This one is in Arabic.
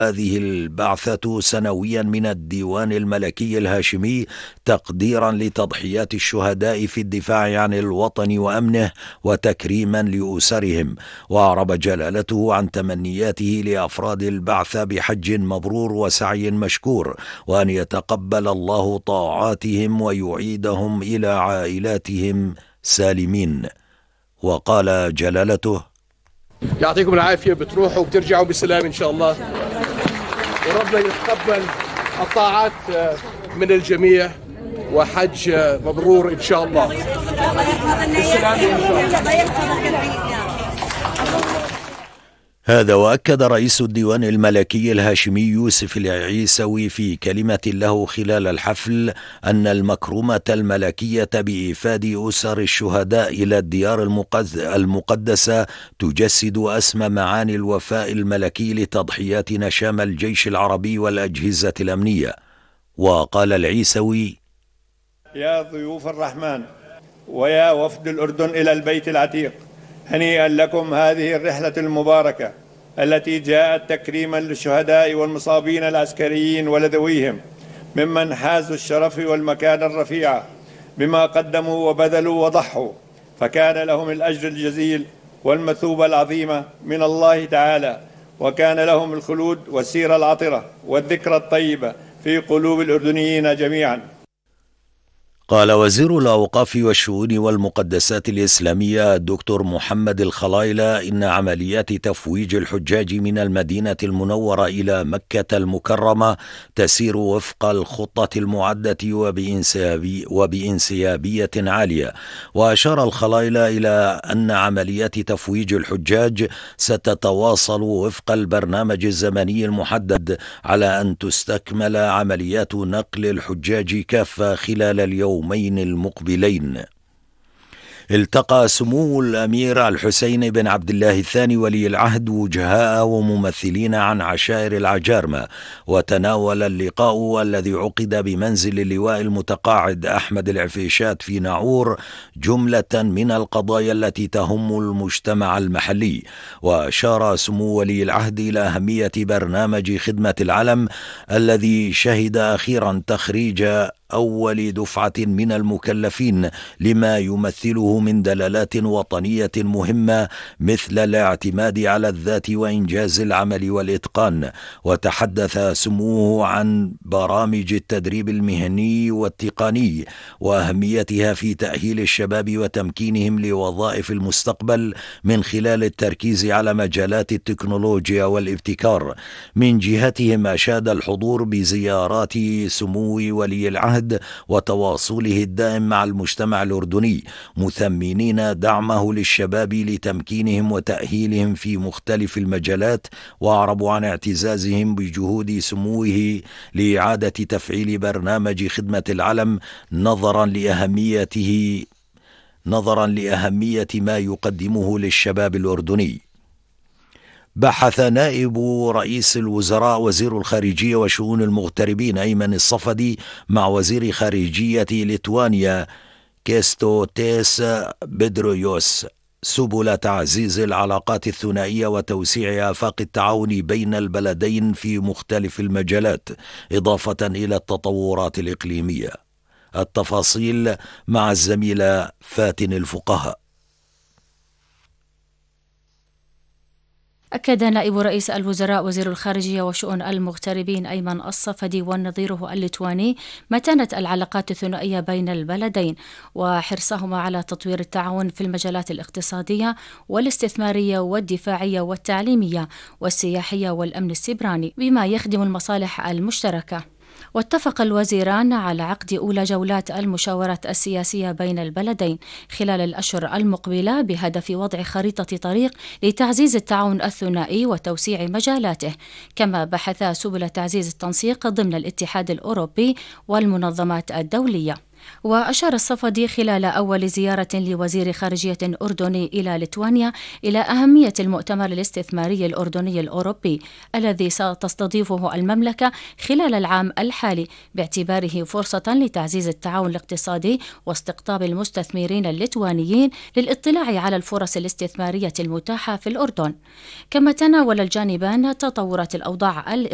هذه البعثة سنويا من الديوان الملكي الهاشمي تقديرا لتضحيات الشهداء في الدفاع عن الوطن وأمنه وتكريما لأسرهم. وأعرب جلالته عن تمنياته لأفراد البعثة بحج مبرور وسعي مشكور، وأن يتقبل الله طاعاتهم ويعيدهم إلى عائلاتهم سالمين. وقال جلالته: يعطيكم العافية، بتروحوا وبترجعوا بسلام إن شاء الله، وربنا يتقبل الطاعات من الجميع، وحج مبرور إن شاء الله. بالسلام إن شاء الله. هذا وأكد رئيس الديوان الملكي الهاشمي يوسف العيسوي في كلمة له خلال الحفل أن المكرمة الملكية بإيفاد أسر الشهداء إلى الديار المقدسة تجسد أسمى معاني الوفاء الملكي لتضحيات نشام الجيش العربي والأجهزة الأمنية. وقال العيسوي: يا ضيوف الرحمن ويا وفد الأردن إلى البيت العتيق، هنيئا لكم هذه الرحلة المباركة التي جاءت تكريما للشهداء والمصابين العسكريين ولذويهم ممن حازوا الشرف والمكانة الرفيعة بما قدموا وبذلوا وضحوا، فكان لهم الأجر الجزيل والمثوبة العظيمة من الله تعالى، وكان لهم الخلود والسيرة العطرة والذكرى الطيبة في قلوب الأردنيين جميعا. قال وزير الأوقاف والشؤون والمقدسات الإسلامية الدكتور محمد الخلايلة إن عمليات تفويج الحجاج من المدينة المنورة إلى مكة المكرمة تسير وفق الخطة المعدة وبإنسيابية عالية. وأشار الخلايلة إلى أن عمليات تفويج الحجاج ستتواصل وفق البرنامج الزمني المحدد، على أن تستكمل عمليات نقل الحجاج كافة خلال اليومين المقبلين. التقى سمو الأمير الحسين بن عبد الله الثاني ولي العهد وجهاء وممثلين عن عشائر العجارمة، وتناول اللقاء الذي عقد بمنزل اللواء المتقاعد أحمد العفيشات في ناعور جملة من القضايا التي تهم المجتمع المحلي. وأشار سمو ولي العهد إلى أهمية برنامج خدمة العلم الذي شهد أخيرا تخريج أول دفعة من المكلفين لما يمثله من دلالات وطنية مهمة مثل الاعتماد على الذات وإنجاز العمل والإتقان. وتحدث سموه عن برامج التدريب المهني والتقني وأهميتها في تأهيل الشباب وتمكينهم لوظائف المستقبل من خلال التركيز على مجالات التكنولوجيا والابتكار. من جهتهم أشاد الحضور بزيارات سمو ولي العهد وتواصله الدائم مع المجتمع الأردني، مثمنين دعمه للشباب لتمكينهم وتأهيلهم في مختلف المجالات، وأعربوا عن اعتزازهم بجهود سموه لإعادة تفعيل برنامج خدمة العلم نظرا لأهمية ما يقدمه للشباب الأردني. بحث نائب رئيس الوزراء وزير الخارجية وشؤون المغتربين أيمن الصفدي مع وزير خارجية ليتوانيا كيستوتيس بيدرويوس سبل تعزيز العلاقات الثنائية وتوسيع آفاق التعاون بين البلدين في مختلف المجالات، إضافة إلى التطورات الإقليمية. التفاصيل مع الزميلة فاتن الفقهاء. أكد نائب رئيس الوزراء وزير الخارجية وشؤون المغتربين أيمن الصفدي ونظيره الليتواني متانة العلاقات الثنائية بين البلدين وحرصهما على تطوير التعاون في المجالات الاقتصادية والاستثمارية والدفاعية والتعليمية والسياحية والأمن السيبراني بما يخدم المصالح المشتركة. واتفق الوزيران على عقد أولى جولات المشاورات السياسية بين البلدين خلال الأشهر المقبلة بهدف وضع خريطة طريق لتعزيز التعاون الثنائي وتوسيع مجالاته، كما بحث سبل تعزيز التنسيق ضمن الاتحاد الأوروبي والمنظمات الدولية. وأشار الصفدي خلال أول زيارة لوزير خارجية أردني إلى ليتوانيا إلى أهمية المؤتمر الاستثماري الأردني الأوروبي الذي ستستضيفه المملكة خلال العام الحالي، باعتباره فرصة لتعزيز التعاون الاقتصادي واستقطاب المستثمرين الليتوانيين للاطلاع على الفرص الاستثمارية المتاحة في الأردن. كما تناول الجانبان تطورات الأوضاع